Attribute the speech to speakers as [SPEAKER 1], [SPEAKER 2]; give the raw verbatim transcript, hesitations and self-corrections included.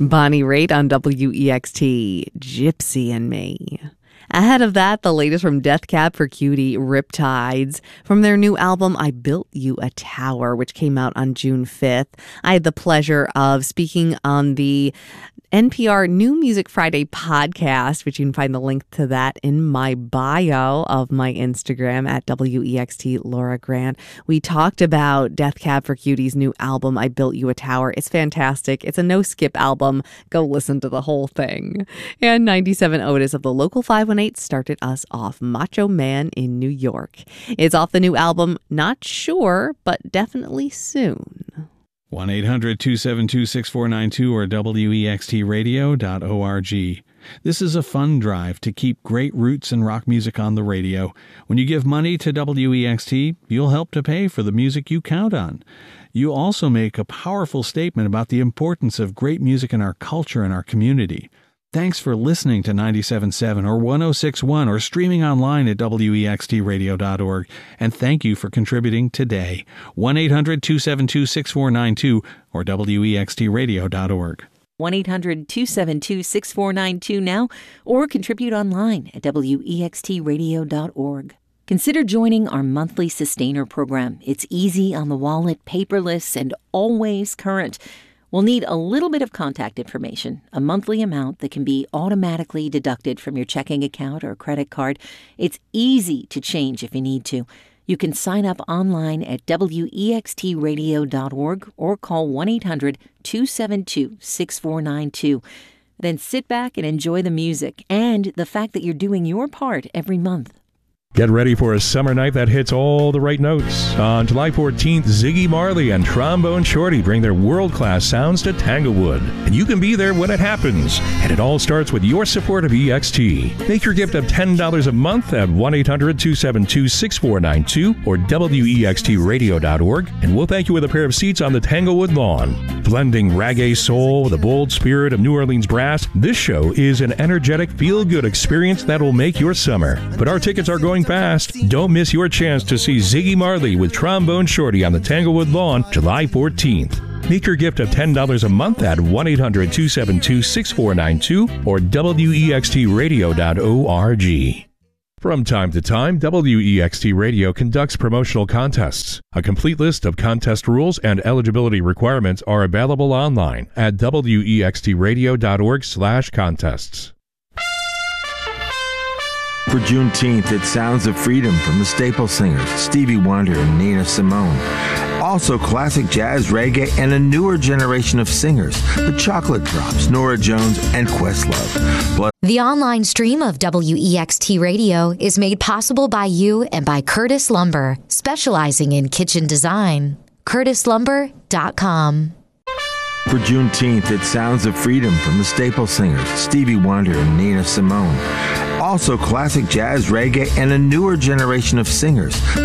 [SPEAKER 1] Bonnie Raitt on W E X T, Gypsy and Me. Ahead of that, the latest from Death Cab for Cutie, Riptides. From their new album, I Built You a Tower, which came out on June fifth. I had the pleasure of speaking on the N P R New Music Friday podcast, which you can find the link to that in my bio of my Instagram at W E X T Laura Grant. We talked about Death Cab for Cutie's new album, I Built You a Tower. It's fantastic. It's a no-skip album. Go listen to the whole thing. And ninety-seven Otis of the Local five one eight started us off, Macho Man in New York. It's off the new album, Not Sure, but definitely soon.
[SPEAKER 2] one eight hundred two seven two six four nine two or W E X T radio dot org. This is a fun drive to keep great roots and rock music on the radio. When you give money to W E X T, you'll help to pay for the music you count on. You also make a powerful statement about the importance of great music in our culture and our community. Thanks for listening to ninety-seven point seven or one oh six point one or streaming online at W E X T radio dot org. And thank you for contributing today. one eight hundred two seven two six four nine two or W E X T radio dot org.
[SPEAKER 3] one eight hundred two seven two six four nine two now or contribute online at W E X T radio dot org. Consider joining our monthly Sustainer program. It's easy on the wallet, paperless, and always current. We'll need a little bit of contact information, a monthly amount that can be automatically deducted from your checking account or credit card. It's easy to change if you need to. You can sign up online at W E X T radio dot org or call one eight hundred two seven two six four nine two. Then sit back and enjoy the music and the fact that you're doing your part every month.
[SPEAKER 4] Get ready for a summer night that hits all the right notes. On July fourteenth, Ziggy Marley and Trombone Shorty bring their world-class sounds to Tanglewood. And you can be there when it happens. And it all starts with your support of E X T. Make your gift of ten dollars a month at one eight hundred two seven two six four nine two or W E X T radio dot org, and we'll thank you with a pair of seats on the Tanglewood lawn. Blending reggae soul with the bold spirit of New Orleans brass, this show is an energetic, feel-good experience that will make your summer. But our tickets are going fast. Don't miss your chance to see Ziggy Marley with Trombone Shorty on the Tanglewood lawn July fourteenth. Make your gift of ten dollars a month at one eight hundred two seven two six four nine two or W E X T radio dot org. From time to time, W E X T Radio conducts promotional contests. A complete list of contest rules and eligibility requirements are available online at W E X T radio dot org slash contests.
[SPEAKER 5] For Juneteenth, it's Sounds of Freedom from the Staple Singers, Stevie Wonder and Nina Simone. Also classic jazz, reggae, and a newer generation of singers, the Chocolate Drops, Norah Jones, and Questlove. Blood-
[SPEAKER 6] the online stream of W E X T Radio is made possible by you and by Curtis Lumber, specializing in kitchen design. curtis lumber dot com.
[SPEAKER 5] For Juneteenth, it's Sounds of Freedom from the Staple Singers, Stevie Wonder and Nina Simone. Also classic jazz, reggae, and a newer generation of singers,